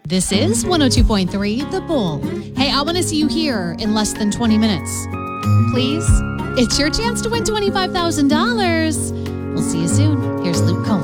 This is 102.3 The Bull. Hey, I want to see you here in less than 20 minutes. Please? It's your chance to win $25,000. We'll see you soon. Here's Luke Combs.